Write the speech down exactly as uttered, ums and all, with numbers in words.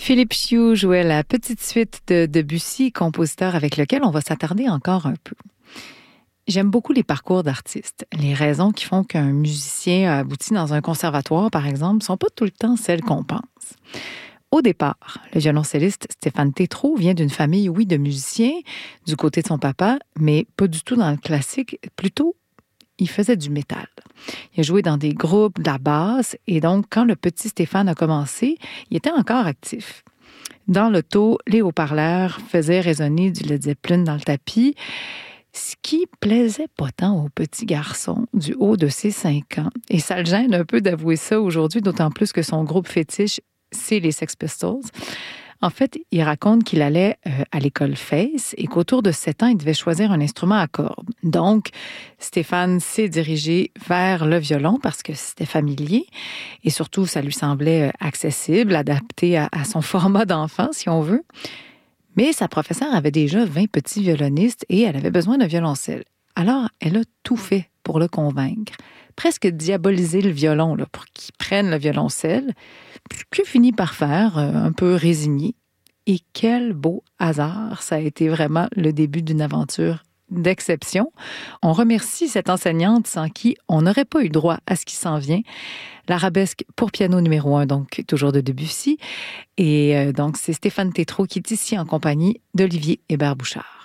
Philippe Chiou jouait la petite suite de Debussy, compositeur avec lequel on va s'attarder encore un peu. J'aime beaucoup les parcours d'artistes. Les raisons qui font qu'un musicien a abouti dans un conservatoire, par exemple, ne sont pas tout le temps celles qu'on pense. Au départ, le violoncelliste Stéphane Tétrault vient d'une famille, oui, de musiciens, du côté de son papa, mais pas du tout dans le classique, plutôt il faisait du métal. Il a joué dans des groupes, de la basse, et donc, quand le petit Stéphane a commencé, il était encore actif. Dans l'auto, les haut-parleurs faisaient résonner du Led Zeppelin dans le tapis, ce qui plaisait pas tant au petit garçon du haut de ses cinq ans. Et ça le gêne un peu d'avouer ça aujourd'hui, d'autant plus que son groupe fétiche, c'est les Sex Pistols. En fait, il raconte qu'il allait euh, à l'école Face et qu'autour de sept ans, il devait choisir un instrument à cordes. Donc, Stéphane s'est dirigé vers le violon parce que c'était familier et surtout, ça lui semblait accessible, adapté à, à son format d'enfant, si on veut. Mais sa professeure avait déjà vingt petits violonistes et elle avait besoin d'un violoncelle. Alors, elle a tout fait pour le convaincre. Presque diaboliser le violon là, pour qu'il prenne le violoncelle, que finit par faire, euh, un peu résigné. Et quel beau hasard! Ça a été vraiment le début d'une aventure d'exception. On remercie cette enseignante sans qui on n'aurait pas eu droit à ce qui s'en vient. L'arabesque pour piano numéro un, donc toujours de Debussy. Et euh, donc, c'est Stéphane Tétrault qui est ici en compagnie d'Olivier Hébert-Bouchard.